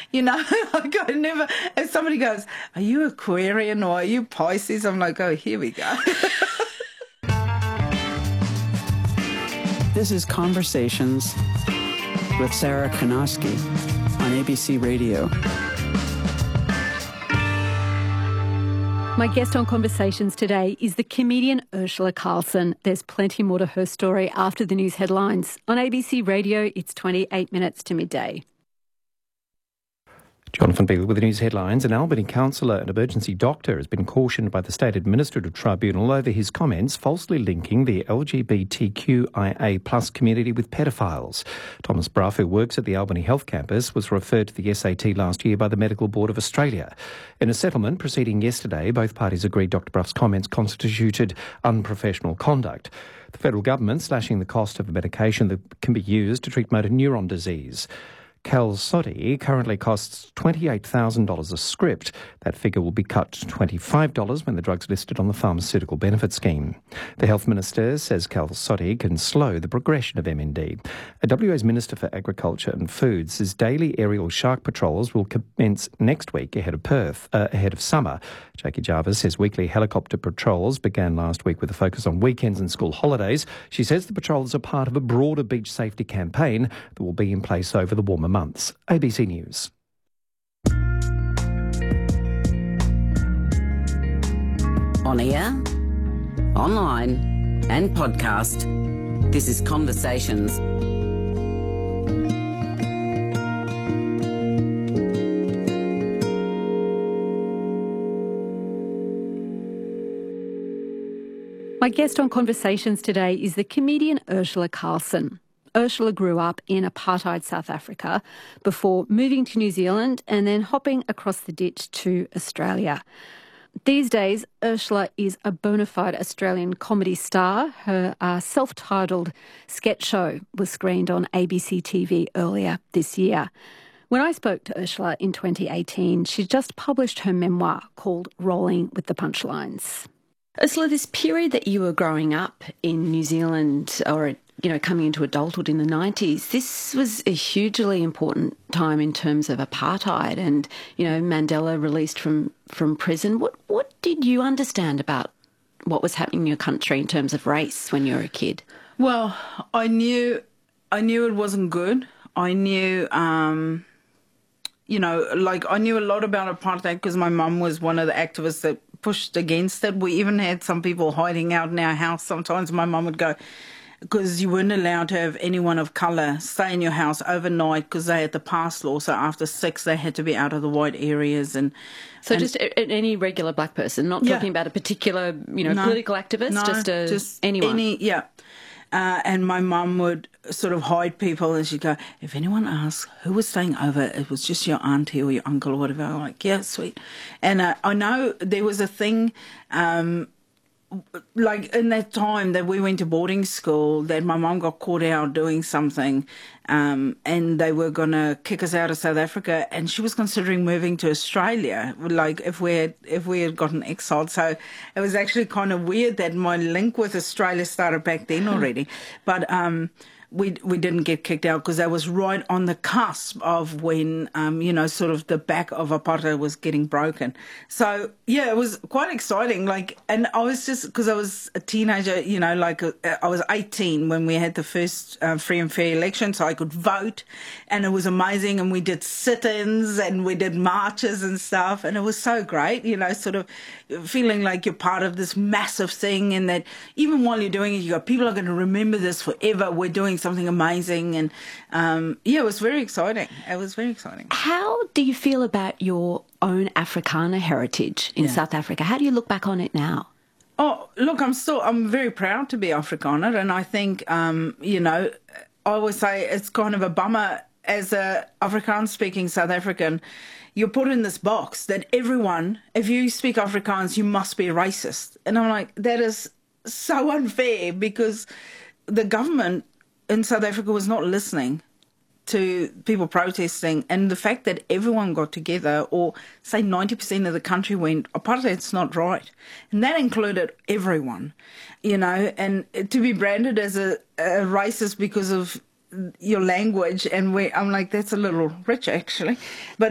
You know, like I never, if somebody goes, are you Aquarian or are you Pisces? I'm like, oh, here we go. This is Conversations with Sarah Karnosky on ABC Radio. My guest on Conversations today is the comedian Ursula Carlson. There's plenty more to her story after the news headlines. On ABC Radio, it's 28 minutes to midday. Jonathan Beale with the news headlines. An Albany councillor and emergency doctor has been cautioned by the State Administrative Tribunal over his comments falsely linking the LGBTQIA+ community with pedophiles. Thomas Brough, who works at the Albany Health Campus, was referred to the SAT last year by the Medical Board of Australia. In a settlement proceeding yesterday, both parties agreed Dr Brough's comments constituted unprofessional conduct. The federal government slashing the cost of a medication that can be used to treat motor neuron disease. Qalsody currently costs $28,000 a script. That figure will be cut to $25 when the drug's listed on the Pharmaceutical Benefit Scheme. The Health Minister says Qalsody can slow the progression of MND. WA's Minister for Agriculture and Food says daily aerial shark patrols will commence next week ahead of summer. Jackie Jarvis says weekly helicopter patrols began last week with a focus on weekends and school holidays. She says the patrols are part of a broader beach safety campaign that will be in place over the warmer months. ABC News. On air, online and podcast, this is Conversations. My guest on Conversations today is the comedian Ursula Carlson. Ursula grew up in apartheid South Africa before moving to New Zealand and then hopping across the ditch to Australia. These days, Ursula is a bona fide Australian comedy star. Her self-titled sketch show was screened on ABC TV earlier this year. When I spoke to Ursula in 2018, she just published her memoir called Rolling with the Punchlines. Ursula, this period that you were growing up in New Zealand, or coming into adulthood in the 90s, this was a hugely important time in terms of apartheid and, Mandela released from prison. What did you understand about what was happening in your country in terms of race when you were a kid? Well, I knew it wasn't good. I knew, I knew a lot about apartheid because my mum was one of the activists that pushed against it. We even had some people hiding out in our house. Sometimes my mum would go, because you weren't allowed to have anyone of colour stay in your house overnight because they had the pass law. So after 6, they had to be out of the white areas. So just any regular black person, not talking about a particular, political activist, just anyone. And my mum would sort of hide people and she'd go, if anyone asks who was staying over, it was just your auntie or your uncle or whatever. I'm like, yeah, sweet. And I know there was a thing, like in that time that we went to boarding school, that my mum got caught out doing something, and they were going to kick us out of South Africa, and she was considering moving to Australia, like if we had gotten exiled. So it was actually kind of weird that my link with Australia started back then already. But we didn't get kicked out because that was right on the cusp of when, sort of the back of apartheid was getting broken. So, yeah, it was quite exciting. And I was just, because I was a teenager, I was 18 when we had the first free and fair election, so I could vote, and it was amazing. And we did sit-ins and we did marches and stuff, and it was so great, sort of feeling like you're part of this massive thing, and that even while you're doing it, you go, people are going to remember this forever. We're doing something amazing. And it was very exciting. How do you feel about your own Afrikaner heritage in South Africa? How do you look back on it now? Oh, look, I'm very proud to be Afrikaner, and I think, I always say it's kind of a bummer as a Afrikaans-speaking South African, you're put in this box that everyone, if you speak Afrikaans, you must be a racist. And I'm like, that is so unfair, because the government in South Africa was not listening to people protesting, and the fact that everyone got together, or say 90% of the country went, apartheid's not right. And that included everyone, and to be branded as a racist because of your language, and I'm like, that's a little rich actually. But